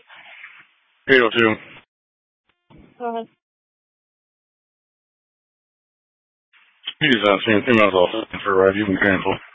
802. Go ahead. He's seeing females off for a ride. You can cancel.